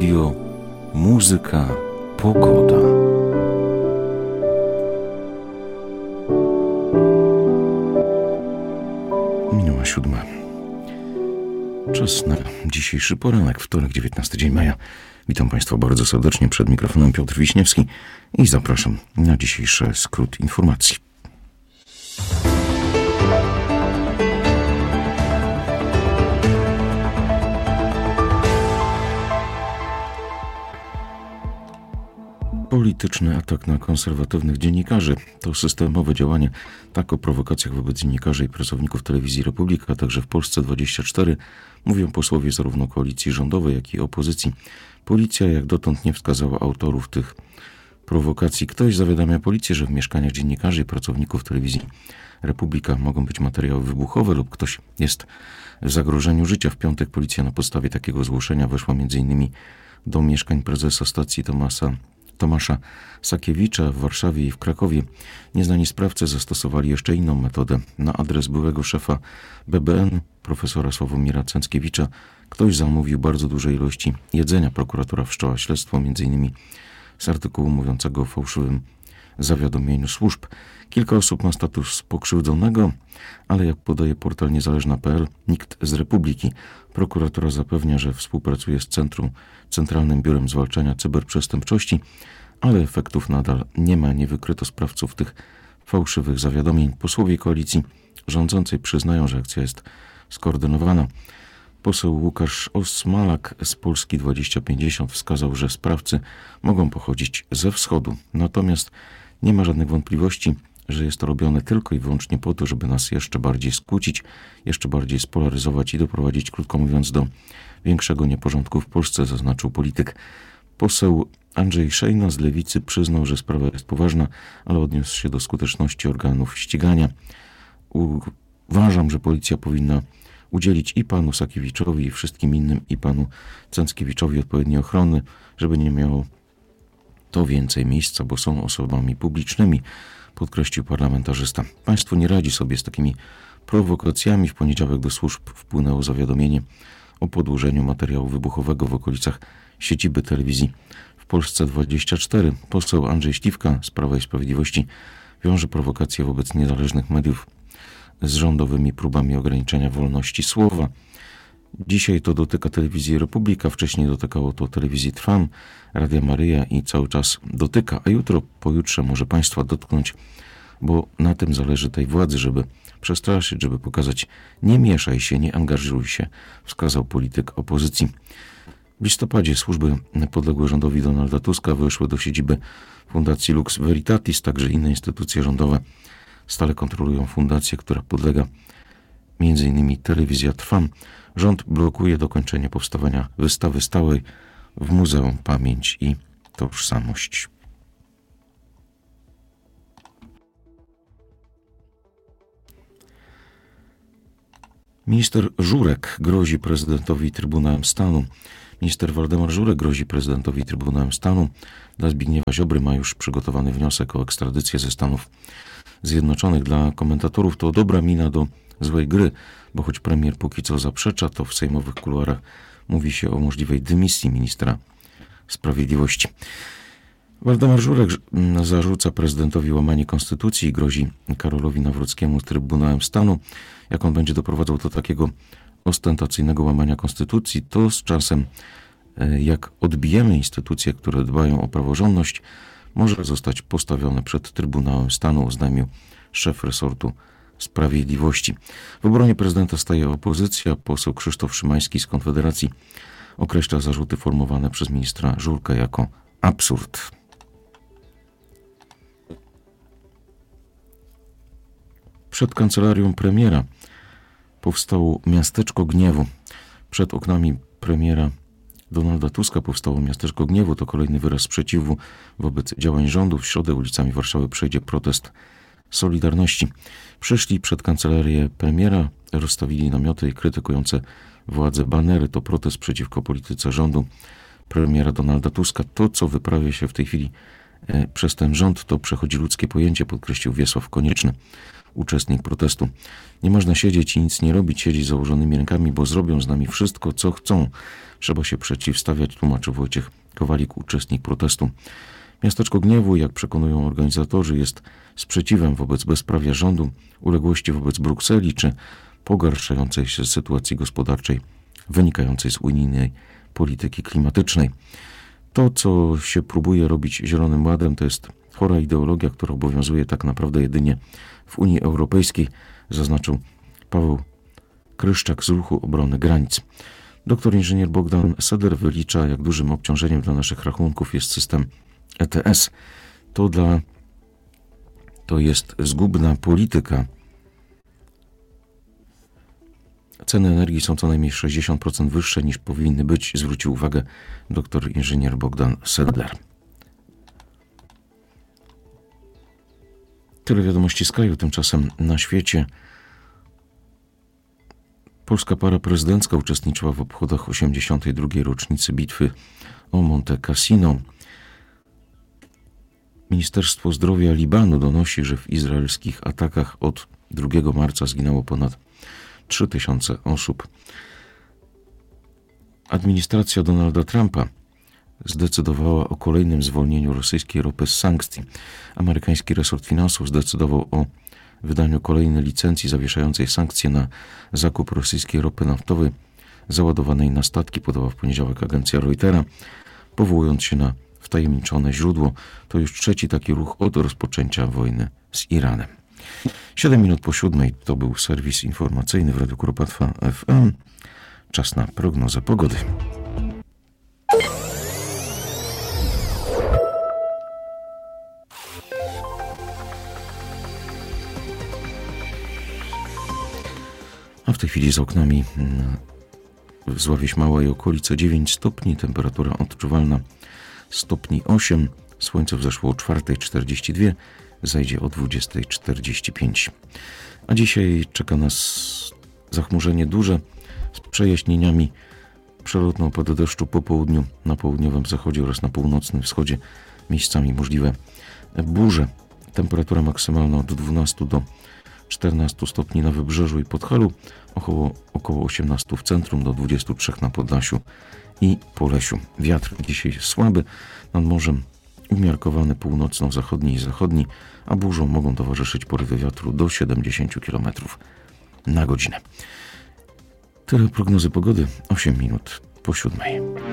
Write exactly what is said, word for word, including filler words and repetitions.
Radio, muzyka, pogoda. Minęła siódma. Czas na dzisiejszy poranek, wtorek, dziewiętnasty dzień maja. Witam Państwa bardzo serdecznie, przed mikrofonem Piotr Wiśniewski i zapraszam na dzisiejszy skrót informacji. Polityczny atak na konserwatywnych dziennikarzy to systemowe działanie. Tak o prowokacjach wobec dziennikarzy i pracowników Telewizji Republika, a także w Polsce dwadzieścia cztery mówią posłowie zarówno koalicji rządowej, jak i opozycji. Policja jak dotąd nie wskazała autorów tych prowokacji. Ktoś zawiadamia policję, że w mieszkaniach dziennikarzy i pracowników Telewizji Republika mogą być materiały wybuchowe lub ktoś jest w zagrożeniu życia. W piątek policja na podstawie takiego zgłoszenia weszła między innymi do mieszkań prezesa stacji Tomasa Tomasza Sakiewicza w Warszawie i w Krakowie. Nieznani sprawcy zastosowali jeszcze inną metodę. Na adres byłego szefa B B N, profesora Sławomira Cęckiewicza, ktoś zamówił bardzo duże ilości jedzenia. Prokuratura wszczęła śledztwo między innymi z artykułu mówiącego o fałszywym zawiadomieniu służb. Kilka osób ma status pokrzywdzonego, ale jak podaje portal niezależna kropka p l, nikt z Republiki. Prokuratura zapewnia, że współpracuje z Centrum, Centralnym Biurem Zwalczania Cyberprzestępczości, ale efektów nadal nie ma. Nie wykryto sprawców tych fałszywych zawiadomień. Posłowie koalicji rządzącej przyznają, że akcja jest skoordynowana. Poseł Łukasz Osmalak z Polski dwadzieścia pięćdziesiąt wskazał, że sprawcy mogą pochodzić ze wschodu. Natomiast nie ma żadnych wątpliwości, że jest to robione tylko i wyłącznie po to, żeby nas jeszcze bardziej skłócić, jeszcze bardziej spolaryzować i doprowadzić, krótko mówiąc, do większego nieporządku w Polsce, zaznaczył polityk. Poseł Andrzej Szejna z Lewicy przyznał, że sprawa jest poważna, ale odniósł się do skuteczności organów ścigania. Uważam, że policja powinna udzielić i panu Sakiewiczowi, i wszystkim innym, i panu Cęckiewiczowi odpowiedniej ochrony, żeby nie miało to więcej miejsca, bo są osobami publicznymi, podkreślił parlamentarzysta. Państwo nie radzi sobie z takimi prowokacjami. W poniedziałek do służb wpłynęło zawiadomienie o podłożeniu materiału wybuchowego w okolicach siedziby telewizji w Polsce dwadzieścia cztery. Poseł Andrzej Śliwka z Prawa i Sprawiedliwości wiąże prowokacje wobec niezależnych mediów z rządowymi próbami ograniczenia wolności słowa. Dzisiaj to dotyka Telewizji Republika, wcześniej dotykało to Telewizji Trwam, Radia Maryja i cały czas dotyka, a jutro, pojutrze może państwa dotknąć, bo na tym zależy tej władzy, żeby przestraszyć, żeby pokazać: nie mieszaj się, nie angażuj się, wskazał polityk opozycji. W listopadzie służby podległe rządowi Donalda Tuska wyszły do siedziby Fundacji Lux Veritatis, także inne instytucje rządowe stale kontrolują fundację, która podlega między innymi Telewizja Trwam. Rząd blokuje dokończenie powstawania wystawy stałej w Muzeum Pamięć i Tożsamość. Minister Żurek grozi prezydentowi Trybunałem Stanu. Minister Waldemar Żurek grozi prezydentowi Trybunałem Stanu. Dla Zbigniewa Ziobry ma już przygotowany wniosek o ekstradycję ze Stanów Zjednoczonych. Dla komentatorów to dobra mina do złej gry, bo choć premier póki co zaprzecza, to w sejmowych kuluarach mówi się o możliwej dymisji ministra sprawiedliwości. Waldemar Żurek zarzuca prezydentowi łamanie konstytucji i grozi Karolowi Nawrockiemu z Trybunałem Stanu. Jak on będzie doprowadzał do takiego ostentacyjnego łamania konstytucji, to z czasem, jak odbijemy instytucje, które dbają o praworządność, może zostać postawione przed Trybunałem Stanu, oznajmił szef resortu Sprawiedliwości. W obronie prezydenta staje opozycja. Poseł Krzysztof Szymański z Konfederacji określa zarzuty formowane przez ministra Żurka jako absurd. Przed kancelarią premiera powstało miasteczko gniewu. Przed oknami premiera Donalda Tuska powstało miasteczko gniewu. To kolejny wyraz sprzeciwu wobec działań rządu. W środę ulicami Warszawy przejdzie protest Solidarności. Przyszli przed kancelarię premiera, rozstawili namioty krytykujące władze banery. To protest przeciwko polityce rządu premiera Donalda Tuska. To, co wyprawia się w tej chwili e, przez ten rząd, to przechodzi ludzkie pojęcie, podkreślił Wiesław Konieczny. uczestnik protestu. Nie można siedzieć i nic nie robić, siedzieć z założonymi rękami, bo zrobią z nami wszystko, co chcą. Trzeba się przeciwstawiać, tłumaczył Wojciech Kowalik, uczestnik protestu. Miasteczko Gniewu, jak przekonują organizatorzy, jest sprzeciwem wobec bezprawia rządu, uległości wobec Brukseli czy pogarszającej się sytuacji gospodarczej wynikającej z unijnej polityki klimatycznej. To, co się próbuje robić Zielonym Ładem, to jest chora ideologia, która obowiązuje tak naprawdę jedynie w Unii Europejskiej, zaznaczył Paweł Kryszczak z Ruchu Obrony Granic. Doktor inżynier Bogdan Seder wylicza, jak dużym obciążeniem dla naszych rachunków jest system E T S. To dla to jest zgubna polityka. Ceny energii są co najmniej sześćdziesiąt procent wyższe niż powinny być, zwrócił uwagę doktor inżynier Bogdan Sedler. Tyle wiadomości z kraju, tymczasem na świecie. Polska para prezydencka uczestniczyła w obchodach osiemdziesiątej drugiej rocznicy bitwy o Monte Cassino. Ministerstwo Zdrowia Libanu donosi, że w izraelskich atakach od drugiego marca zginęło ponad trzy tysiące osób. Administracja Donalda Trumpa zdecydowała o kolejnym zwolnieniu rosyjskiej ropy z sankcji. Amerykański resort finansów zdecydował o wydaniu kolejnej licencji zawieszającej sankcje na zakup rosyjskiej ropy naftowej załadowanej na statki, podała w poniedziałek agencja Reutera, powołując się na wtajemniczone źródło. To już trzeci taki ruch od rozpoczęcia wojny z Iranem. Siedem minut po siódmej to był serwis informacyjny w Radiu Kuropatwa F M. Czas na prognozę pogody. A w tej chwili z oknami w Zławieś Mała i okolice dziewięć stopni, temperatura odczuwalna stopni osiem, słońce wzeszło o czwartej czterdzieści dwa, zajdzie o dwudziestej czterdzieści pięć. A dzisiaj czeka nas zachmurzenie duże z przejaśnieniami, przelotne opady deszczu po południu, na południowym zachodzie oraz na północnym wschodzie, miejscami możliwe burze. Temperatura maksymalna od dwunastu do czternastu stopni na Wybrzeżu i Podhalu, około, około osiemnastu w centrum, do dwudziestu trzech na Podlasiu i Polesiu. Wiatr dzisiaj słaby, nad morzem umiarkowany północno-zachodni i zachodni, a burzom mogą towarzyszyć porywy wiatru do siedemdziesięciu kilometrów na godzinę. Tyle prognozy pogody, osiem minut po siódmej.